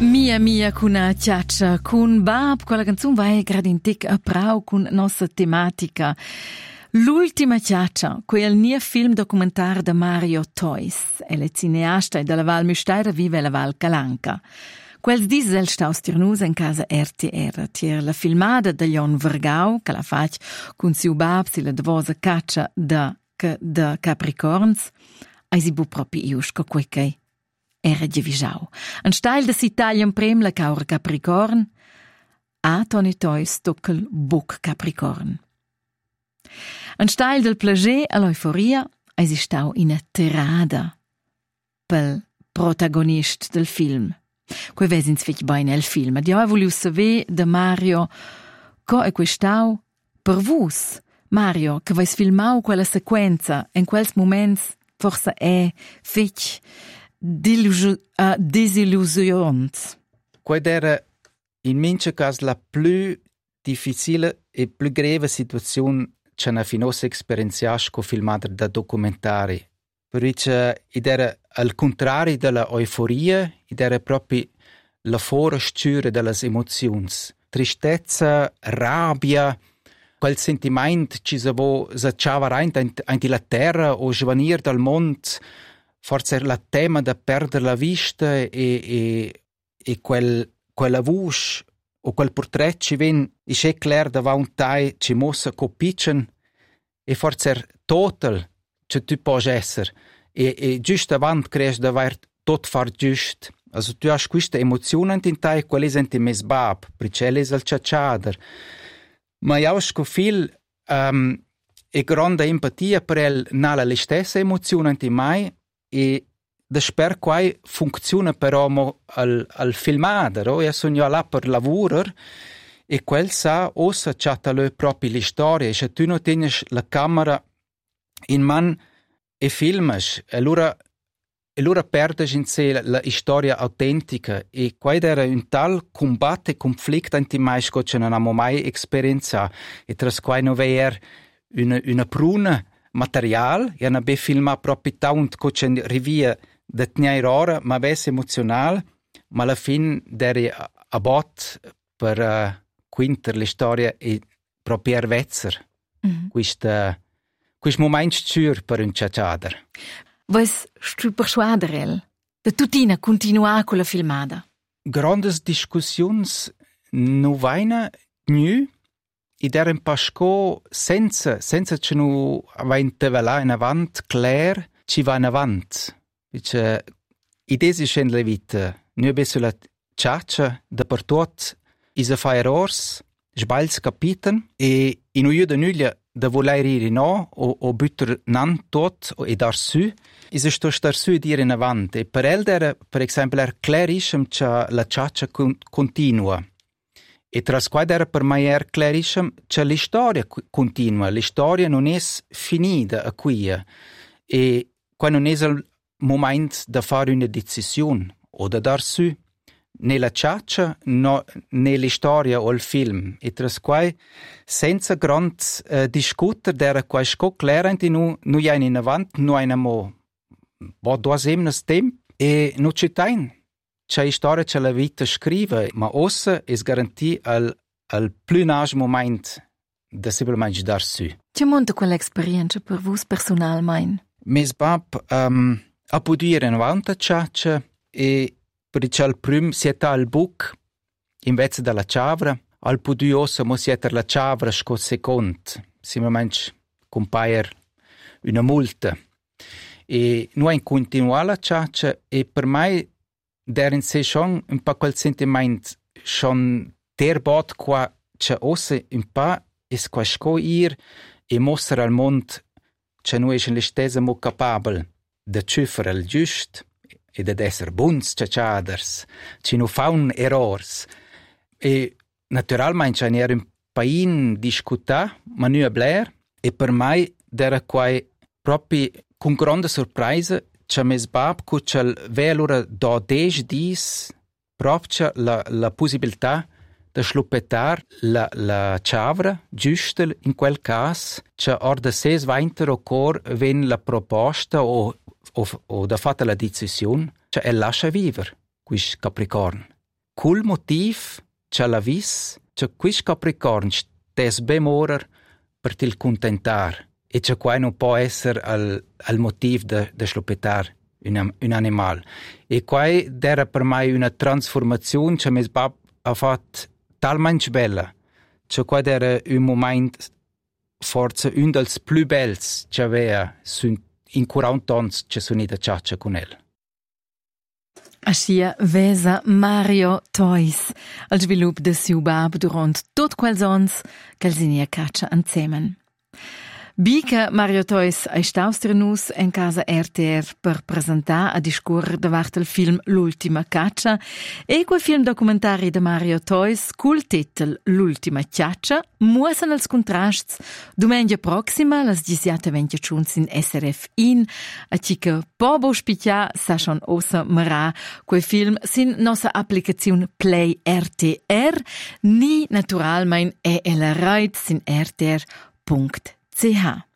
Mia cuna ciaccia cun Bab, quella canzun vai gradintic a prau cun nossa tematica. L'ultima ciaccia, quel nia film documentar de Mario Tois, è la cineasta e della Val Müstaira vive la Val Calanca. Quels dis el staus tiernus in casa RTR, tier la filmada de Jon Vergau, che la fac cun siu Bab si la davosa caccia de Capricorns, ai si bu propi iusco quei era giavisau. An steil da s'Italian prem la caura Capricorn, a Toni Tois tockel buc Capricorn. An steil del plager a l'euforia, ai si stau ina terada pel protagonist del film. Quei vesins fich bain el film. Dio ha voulu saver de Mario co e quei stau per vus. Mario, che vais filmau quella sequenza en quels moments forse è fich desillusions. Quella era in mince cas la più difficile e più grave situazione che na finos esperienziasch co filmader da documentari. Perché id era al contrario della euforia, id era proprio la forasciura delle emozioni. Tristezza, rabbia, quel sentimento ci s'acciava rein anche la terra o svanir dal mondo. Forse la tema da perdere la vista e quella voce o quel portrait ci ven isce clar davant tai ci mossa copicen e forse total che tu puoi essere e giusto avant crees d'aver tot far giust. Also tu hast questa emozione in tai quelle senti mes bab, perché es al ciaciader. Ma io ho fil e grande empatia per el nala le stesse emozione in mai e sper quai funziona però al filmader, io sono là per lavorare e quel sa ossa chatta le proprie le storie, se tu non tieni la camera in man e filmas, allora perdes in sé la storia autentica e quai era un tal combatto e conflitto anti mai che non abbiamo mai esperienza e tras quai non veier una pruna material, e non be filma proprio tant che rivia da tniair ora, ma ves emotional, ma alla fin deri a bot per quinter le storie e proprio ervezzer. Quist moment schür per un ciaciader. Vois stu persuaderel de tutina continuar con la filmada? Grandes discussions nu vaina nu id era un pasco senza che nu vain tevelà in avant clair ci va in avant. Perché idesi scen la vita nu be sulla ciaccia da per tot is a fa errors sbails capiten e in uio de nuglia da voler ir no o butter nan tot e dar su is sto star su dir in avant e per el der per esempio er clarisem cha la ciaccia continua e tras quai der per mai er clarisem cha la storia continua, la storia non es finita a quia e qua non es il moment da fare una decisione o da dar su né la ciaccia né la storia o il film e tras quai senza grand discuter der quai sco clarenti nu jain in avant nu ainamo bo duas emnes temp e nu citain c'è storia c'è la vita scrive ma ossa es garanti al plunage moment da simplemente dar su. C'è monta quell'esperienza per vos personalmein? Mes bab a podir in avant ciaccia e perché al prim sieta al buc invece dalla ciavra al podio ossa mo sieta la ciavra sco second simplemente compair una multa e noi continuare la ciaccia e per mai der in se schon un po' quel sentimento schon der bot qua c'è ossa un po' es qua sco ir e mostrar al mond c'è noi in le stesse mo capabel de cifra al giust e de esser buns ciaciaders ci nu faun errors e naturalmente c'è un pain discuta ma nu a bler e per mai dera quai proprio con grande sorpresa c'è mes bab cu c'è ve allora da 10 dis proprio la possibilità de sluppetar la ciavra giustel in quel cas c'è or de 6 vainter o cor ven la proposta o da fatta la decisione, cioè lascia vivere, quis Capricorn. cul motiv c'ha la vis, c'ha quis Capricorn stes ben morer per til contentar e c'ha quai non può esser al motiv de sloppetar un animal. E quai d'era per mai una transformazione che mes bab ha fatto talmente bella. C'ha quai d'era un moment forza un dels più bells che aveva in 40 anni che sono da ciaccia con el. Aschia vesa Mario Tois al svilup de siu bab durant tot quels ans qu'els inia caccia anzemen. Bica Mario Tois ai staustrenus en casa RTR per presentar a discurre davart il film L'ultima caccia e quel film documentari de Mario Tois cul titel L'ultima caccia muossen als contrasts domenica proxima las 17:20 in SRF in a cica pobo spicia sa schon ossa marà quel film sin nossa applicazione Play RTR ni naturalmein e la reit sin rtr.ch.